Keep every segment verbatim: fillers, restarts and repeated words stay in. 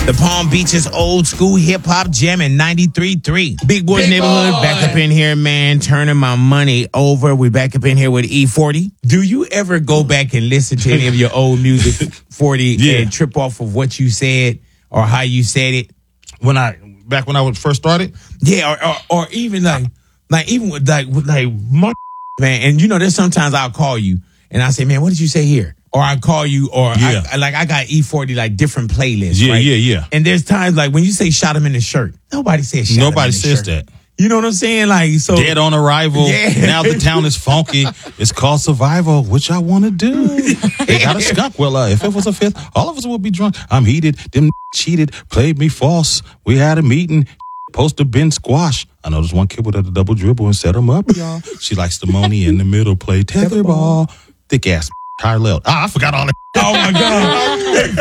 The Palm Beaches old school hip hop jam in ninety-three point three. Big Boys Big Neighborhood Boy. back up in here, man. Turning my money over. We back up in here with E forty. Do you ever go back and listen to any of your old music, forty, Yeah. and trip off of what you said or how you said it? When I back when I was first started, Yeah, or or, or even like like even with like with like my man. And you know, there's sometimes I'll call you and I say, man, what did you say here? Or I call you, or Yeah. I, like I got E forty like different playlists. Yeah, right? yeah, yeah. And there's times like when you say shot him in the shirt, nobody says shot him nobody in the says shirt. that. You know what I'm saying? Like so. Dead on arrival. Yeah. Now the town is funky. It's called survival. What y'all want to do? They got a skunk. Well, uh, if it was a fifth, all of us would be drunk. I'm heated. Them cheated. Played me false. We had a meeting. Poster Ben squash. I know there's one kid with a double dribble and set him up, y'all. She likes the money in the middle. Play tetherball. Thick ass. Higher level. Ah, I forgot all that. Oh my god!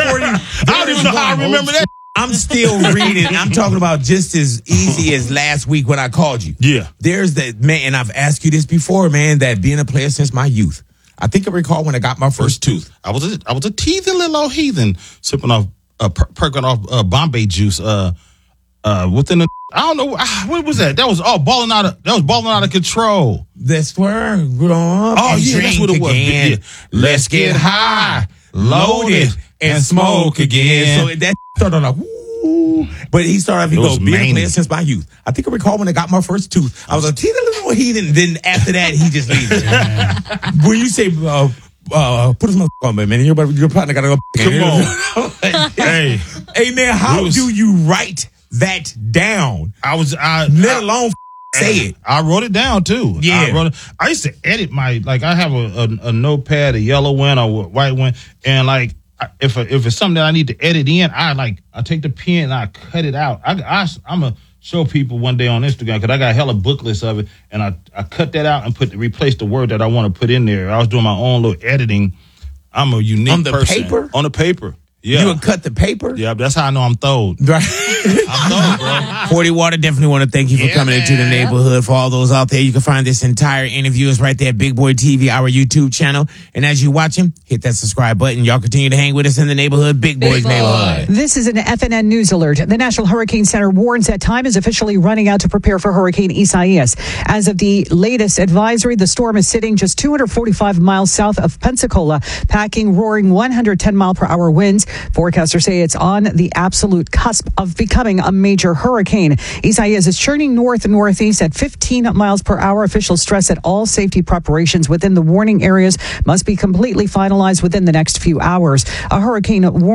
I don't even know how I remember that. I'm still reading. I'm talking about just as easy as last week when I called you. Yeah. There's that man, and I've asked you this before, man. That being a player since my youth. I think I recall when I got my first, First tooth. I was a, I was a teething little old heathen sipping off, uh, per- perking off uh, Bombay juice. Uh, uh, within the I don't know ah, what was that. That was all balling out of that was balling out of control. That's where I grew up. Oh and yeah, that's drink what it was. again. Yeah. Let's get high, load it, and smoke again. So that started off. Woo. But he started off, he It goes, was being a mania. player since my youth. I think I recall when I got my first tooth. I was a teeny little heathen. Then after that, he just leaves. When you say, uh, uh, put his mother on me, man, you're, you're probably gotta go. Come on. Hey, Hey, man, how It was- do you write that down? I was I Let I, alone say it. I wrote it down too. Yeah. I wrote it. I used to edit my like I have a, a, a notepad, a yellow one or a white one, and like I- if a, if it's something that I need to edit in, I like I take the pen and I cut it out. I, I I'm a show people one day on Instagram because I got hella booklets of it, and I I cut that out and put replace the word that I want to put in there. I was doing my own little editing. I'm a unique On the person. paper? On the paper. Yeah. You would cut the paper? Yeah, that's how I know I'm throwed. Right. I'm throwed, bro. forty Water, definitely want to thank you for Yeah, coming into the man. neighborhood. For all those out there, you can find this entire interview is right there at Big Boy T V, our YouTube channel. And as you watch him, hit that subscribe button. Y'all continue to hang with us in the neighborhood, Big Boys Boy. Neighborhood. This is an F N N News alert. The National Hurricane Center warns that time is officially running out to prepare for Hurricane Isaias. As of the latest advisory, the storm is sitting just two hundred forty-five miles south of Pensacola, packing roaring one hundred ten mile per hour winds. Forecasters say it's on the absolute cusp of becoming a major hurricane. Isaias is churning north and northeast at fifteen miles per hour. Officials stress that all safety preparations within the warning areas must be completely finalized within the next few hours. A hurricane warning